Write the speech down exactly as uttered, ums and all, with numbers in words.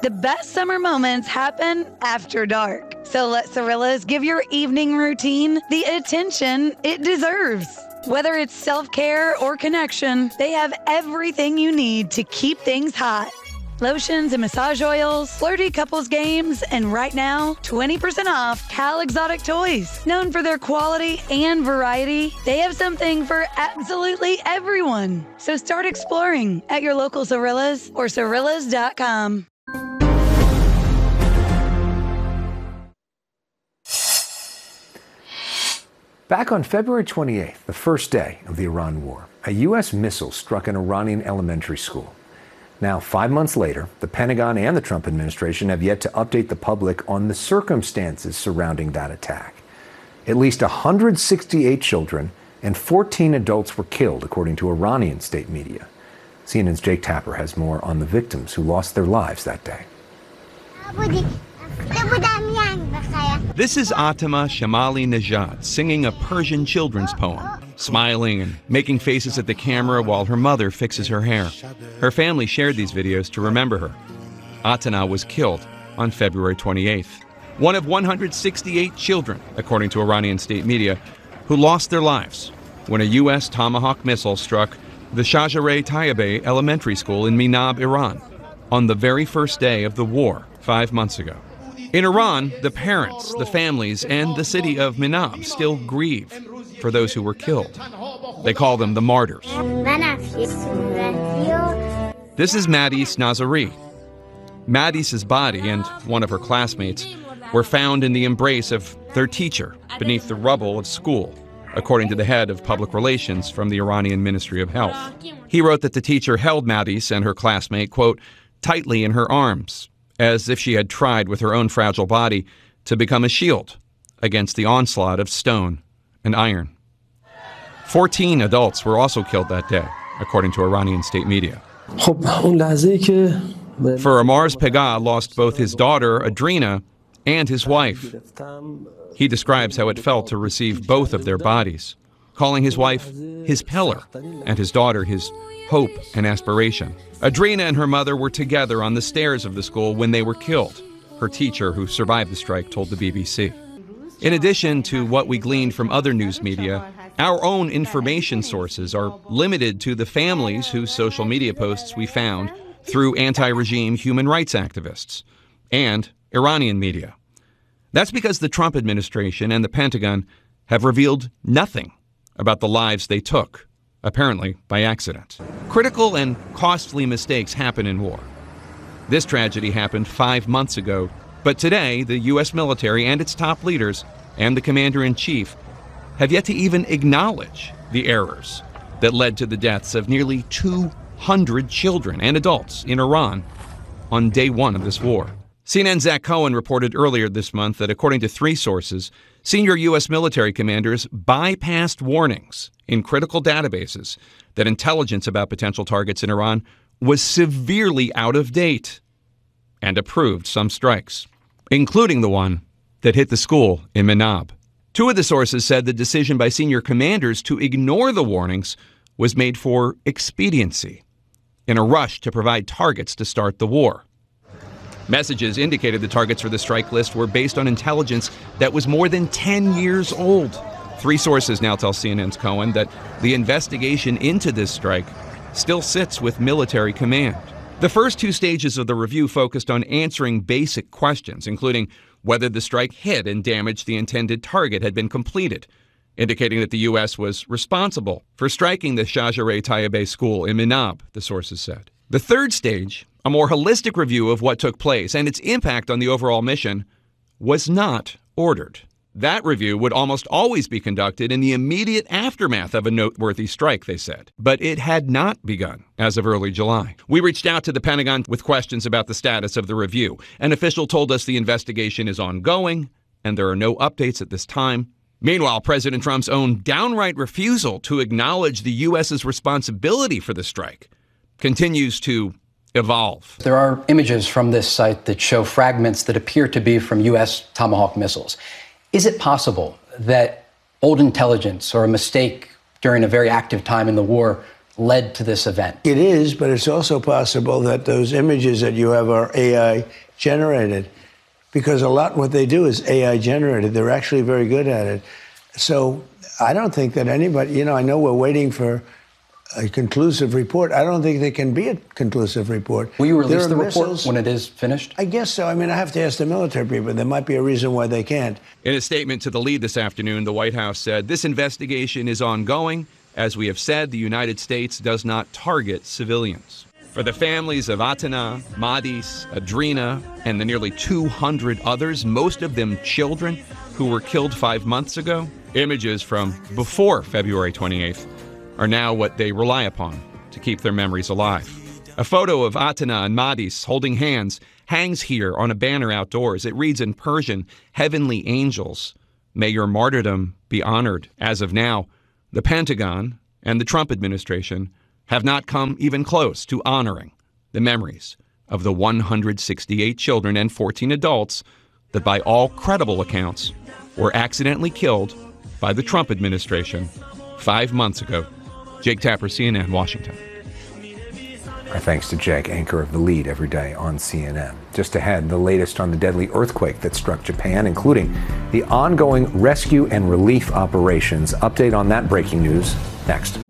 The best summer moments happen after dark. So let Cirillas give your evening routine the attention it deserves. Whether it's self-care or connection, they have everything you need to keep things hot. Lotions and massage oils, flirty couples games, and right now, twenty percent off Cal Exotic Toys. Known for their quality and variety, they have something for absolutely everyone. So start exploring at your local Cirillas or Cirillas dot com. Back on February twenty-eighth, the first day of the Iran war, a U S missile struck an Iranian elementary school. Now, five months later, the Pentagon and the Trump administration have yet to update the public on the circumstances surrounding that attack. At least one hundred sixty-eight children and fourteen adults were killed, according to Iranian state media. C N N's Jake Tapper has more on the victims who lost their lives that day. This is Atama Shamali Najad singing a Persian children's poem, smiling and making faces at the camera while her mother fixes her hair. Her family shared these videos to remember her. Atana was killed on February twenty-eighth, one of one hundred sixty-eight children, according to Iranian state media, who lost their lives when a U S Tomahawk missile struck the Shajareh Tayyabeh Elementary School in Minab, Iran, on the very first day of the war five months ago. In Iran, the parents, the families, and the city of Minab still grieve for those who were killed. They call them the martyrs. This is Madis Nazari. Madis's body and one of her classmates were found in the embrace of their teacher beneath the rubble of school, according to the head of public relations from the Iranian Ministry of Health. He wrote that the teacher held Madis and her classmate, quote, tightly in her arms, as if she had tried with her own fragile body to become a shield against the onslaught of stone and iron. Fourteen adults were also killed that day, according to Iranian state media. Faramarz Pegah lost both his daughter, Adrina, and his wife. He describes how it felt to receive both of their bodies, calling his wife his pillar and his daughter his hope and aspiration. Adrina and her mother were together on the stairs of the school when they were killed, her teacher, who survived the strike, told the B B C. In addition to what we gleaned from other news media, our own information sources are limited to the families whose social media posts we found through anti-regime human rights activists and Iranian media. That's because the Trump administration and the Pentagon have revealed nothing about the lives they took, apparently by accident. Critical and costly mistakes happen in war. This tragedy happened five months ago, but today the U S military and its top leaders and the commander-in-chief have yet to even acknowledge the errors that led to the deaths of nearly two hundred children and adults in Iran on day one of this war. C N N's Zach Cohen reported earlier this month that according to three sources, senior U S military commanders bypassed warnings in critical databases that intelligence about potential targets in Iran was severely out of date and approved some strikes, including the one that hit the school in Minab. Two of the sources said the decision by senior commanders to ignore the warnings was made for expediency, in a rush to provide targets to start the war. Messages indicated the targets for the strike list were based on intelligence that was more than ten years old. Three sources now tell C N N's Cohen that the investigation into this strike still sits with military command. The first two stages of the review focused on answering basic questions, including whether the strike hit and damaged the intended target had been completed, indicating that the U S was responsible for striking the Shajareh Tayyabeh school in Minab, the sources said. The third stage, a more holistic review of what took place and its impact on the overall mission, was not ordered. That review would almost always be conducted in the immediate aftermath of a noteworthy strike, they said. But it had not begun as of early July. We reached out to the Pentagon with questions about the status of the review. An official told us the investigation is ongoing and there are no updates at this time. Meanwhile, President Trump's own downright refusal to acknowledge the U S's responsibility for the strike continues to evolve. There are images from this site that show fragments that appear to be from U S Tomahawk missiles. Is it possible that old intelligence or a mistake during a very active time in the war led to this event. It is, but it's also possible that those images that you have are A I generated, because a lot what they do is A I generated. They're actually very good at it. So I don't think that anybody, you know, I know we're waiting for a conclusive report. I don't think there can be a conclusive report. Will you release the missiles, report when it is finished? I guess so. I mean, I have to ask the military people. There might be a reason why they can't. In a statement to the lead this afternoon, the White House said this investigation is ongoing. As we have said, the United States does not target civilians. For the families of Atena, Madis, Adrina, and the nearly two hundred others, most of them children, who were killed five months ago, images from before February twenty-eighth are now what they rely upon to keep their memories alive. A photo of Atena and Madis holding hands hangs here on a banner outdoors. It reads in Persian, "Heavenly angels, may your martyrdom be honored." As of now, the Pentagon and the Trump administration have not come even close to honoring the memories of the one hundred sixty-eight children and fourteen adults that, by all credible accounts, were accidentally killed by the Trump administration five months ago. Jake Tapper, C N N, Washington. Our thanks to Jake, anchor of The Lead every day on C N N. Just ahead, the latest on the deadly earthquake that struck Japan, including the ongoing rescue and relief operations. Update on that breaking news next.